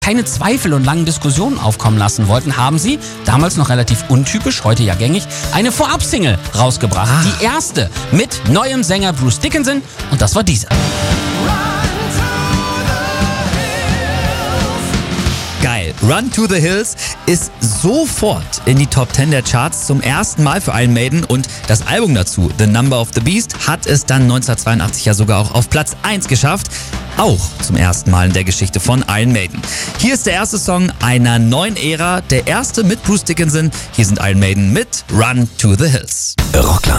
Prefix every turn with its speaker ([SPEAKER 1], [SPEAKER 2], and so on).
[SPEAKER 1] keine Zweifel und langen Diskussionen aufkommen lassen wollten, haben sie, damals noch relativ untypisch, heute ja gängig, eine Vorab-Single rausgebracht. Die erste mit neuem Sänger Bruce Dickinson und das war diese.
[SPEAKER 2] Geil. Run to the Hills ist sofort in die Top 10 der Charts, zum ersten Mal für Iron Maiden, und das Album dazu, The Number of the Beast, hat es dann 1982 ja sogar auch auf Platz 1 geschafft. Auch zum ersten Mal in der Geschichte von Iron Maiden. Hier ist der erste Song einer neuen Ära, der erste mit Bruce Dickinson. Hier sind Iron Maiden mit Run to the Hills.
[SPEAKER 3] Rockland.